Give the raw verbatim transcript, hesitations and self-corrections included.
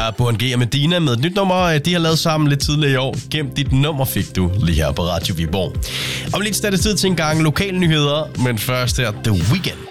er Burhan G og Medina med et nyt nummer, de har lavet sammen lidt tidligere i år. Gem dit nummer fik du lige her på Radio Viborg. Om lidt er det tid til en gang lokale nyheder, men først her The Weeknd.